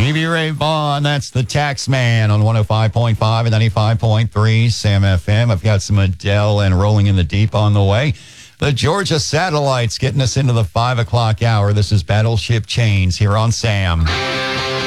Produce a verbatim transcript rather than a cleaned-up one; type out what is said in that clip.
Stevie Ray Vaughan, that's the Tax Man on one oh five point five and ninety-five point three Sam F M. I've got some Adele and Rolling in the Deep on the way. The Georgia Satellites getting us into the five o'clock hour. This is Battleship Chains here on Sam.